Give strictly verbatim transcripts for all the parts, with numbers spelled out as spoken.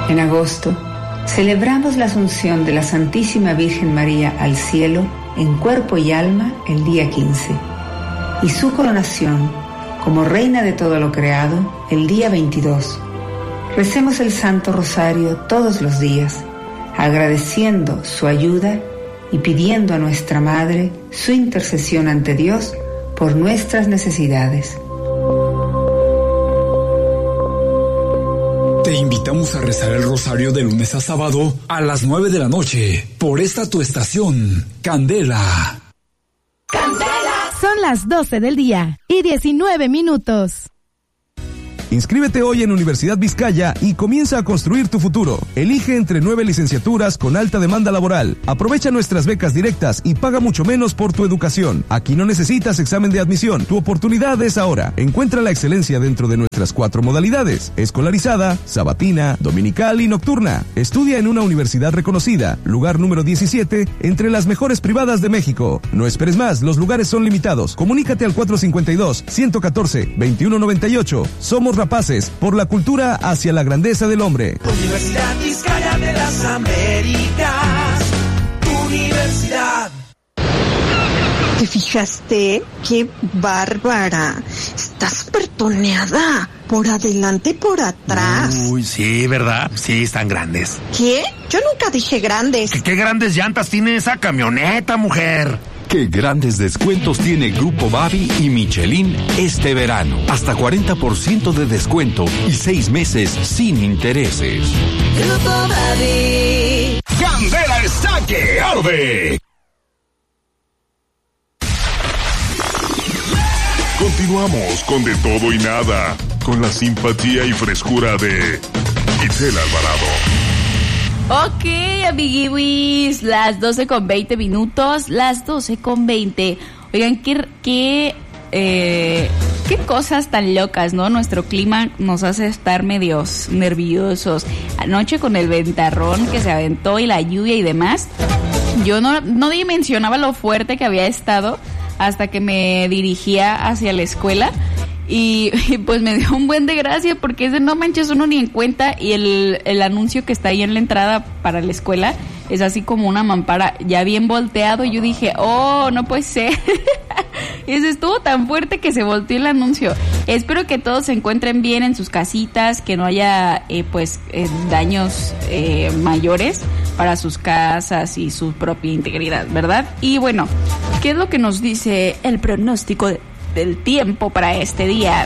En agosto, celebramos la Asunción de la Santísima Virgen María al cielo en cuerpo y alma el día quince, y su coronación como Reina de todo lo creado el día veintidós. Recemos el Santo Rosario todos los días, agradeciendo su ayuda y pidiendo a nuestra Madre su intercesión ante Dios por nuestras necesidades. Te invitamos a rezar el rosario de lunes a sábado a las nueve de la noche por esta tu estación, Candela. ¡Candela! Son las doce del día y diecinueve minutos. Inscríbete hoy en Universidad Vizcaya y comienza a construir tu futuro. Elige entre nueve licenciaturas con alta demanda laboral. Aprovecha nuestras becas directas y paga mucho menos por tu educación. Aquí no necesitas examen de admisión. Tu oportunidad es ahora. Encuentra la excelencia dentro de nuestras cuatro modalidades: escolarizada, sabatina, dominical y nocturna. Estudia en una universidad reconocida, lugar número diecisiete entre las mejores privadas de México. No esperes más, los lugares son limitados. Comunícate al cuatro cinco dos, uno uno cuatro, dos uno nueve ocho. Somos rapaces por la cultura hacia la grandeza del hombre. Universidad Vizcaya de las Américas, universidad. ¿Te fijaste? ¡Qué bárbara! Está súper toneada, por adelante y por atrás. Uy, sí, ¿verdad? Sí, están grandes. ¿Qué? Yo nunca dije grandes. ¿Qué, qué grandes llantas tiene esa camioneta, mujer? Qué grandes descuentos tiene Grupo Babi y Michelin este verano. Hasta cuarenta por ciento de descuento y seis meses sin intereses. Grupo Babi. Candela está que arde. Continuamos con De Todo y Nada, con la simpatía y frescura de Itzel Alvarado. Ok, amiguiwis, las doce con veinte minutos, las doce con veinte. Oigan, qué, qué, eh, qué cosas tan locas, ¿no? Nuestro clima nos hace estar medios nerviosos. Anoche con el ventarrón que se aventó y la lluvia y demás, yo no, no dimensionaba lo fuerte que había estado hasta que me dirigía hacia la escuela. Y, y pues me dio un buen de gracia porque es de no manches, uno ni en cuenta. Y el, el anuncio que está ahí en la entrada para la escuela es así como una mampara ya bien volteado. Y yo dije, oh, no puede ser. Y eso estuvo tan fuerte que se volteó el anuncio. Espero que todos se encuentren bien en sus casitas, que no haya eh, pues eh, daños eh, mayores para sus casas y su propia integridad, ¿verdad? Y bueno, ¿qué es lo que nos dice el pronóstico de del tiempo para este día?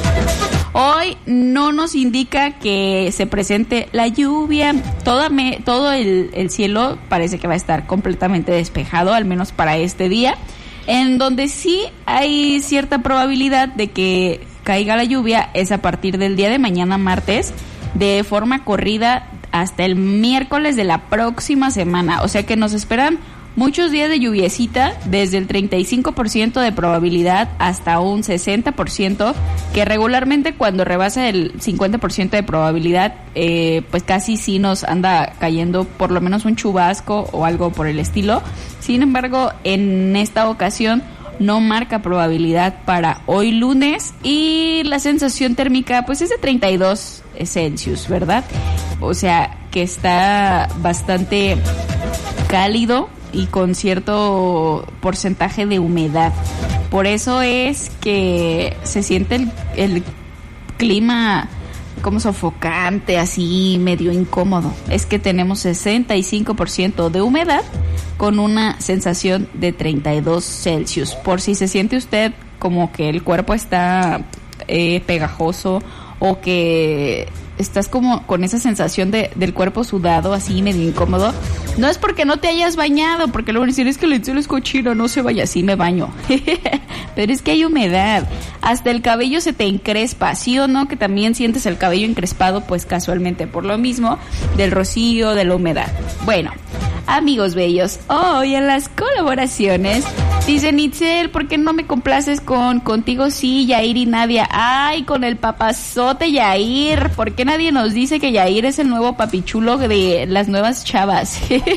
Hoy no nos indica que se presente la lluvia. Toda me, todo el, el cielo parece que va a estar completamente despejado, al menos para este día. En donde sí hay cierta probabilidad de que caiga la lluvia es a partir del día de mañana, martes, de forma corrida hasta el miércoles de la próxima semana. O sea que nos esperan muchos días de lluviecita, desde el treinta y cinco por ciento de probabilidad hasta un sesenta por ciento, que regularmente cuando rebasa el cincuenta por ciento de probabilidad, eh, pues casi sí nos anda cayendo por lo menos un chubasco o algo por el estilo. Sin embargo, en esta ocasión no marca probabilidad para hoy lunes y la sensación térmica pues es de treinta y dos Celsius, ¿verdad? O sea que está bastante cálido y con cierto porcentaje de humedad. Por eso es que se siente el, el clima como sofocante, así medio incómodo. Es que tenemos sesenta y cinco por ciento de humedad con una sensación de treinta y dos Celsius. Por si se siente usted como que el cuerpo está eh, pegajoso o que estás como con esa sensación de, del cuerpo sudado, así medio incómodo, no es porque no te hayas bañado, porque luego dicen, es que el Itzel es cochino, no se vaya, sí me baño. Pero es que hay humedad, hasta el cabello se te encrespa, ¿sí o no? Que también sientes el cabello encrespado, pues casualmente por lo mismo, del rocío, de la humedad. Bueno, amigos bellos, hoy en las colaboraciones dicen, Itzel, ¿por qué no me complaces con Contigo Sí, Yair y Nadia? Ay, con el papazote Yair, ¿por qué nadie nos dice que Yair es el nuevo papichulo de las nuevas chavas?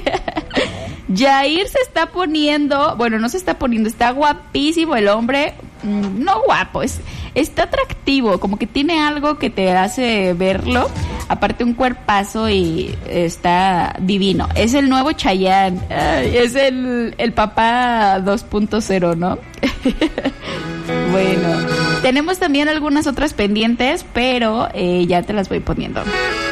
Yair se está poniendo, bueno, no se está poniendo, está guapísimo el hombre, no guapo, es, está atractivo, como que tiene algo que te hace verlo Aparte un cuerpazo y está divino. Es el nuevo Chayanne. Ay, es el, el papá dos punto cero, ¿no? Bueno, tenemos también algunas otras pendientes, pero eh, ya te las voy poniendo.